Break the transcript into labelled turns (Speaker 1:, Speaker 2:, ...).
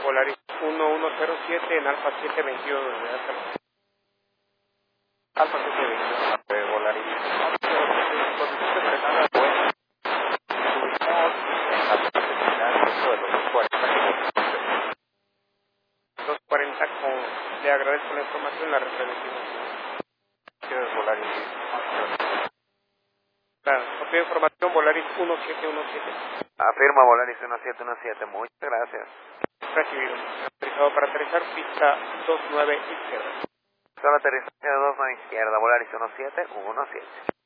Speaker 1: Volaris 1107 en Alfa 722. Alfa 722. Volaris. Le agradezco la información, la referencia. Volaris. Copia de información, Volaris 1717.
Speaker 2: Afirma Volaris 1717, muchas gracias.
Speaker 1: Recibido. Autorizado para aterrizar, pista 29 izquierda.
Speaker 2: Solo aterrizaje de 29 izquierda, Volaris 1717.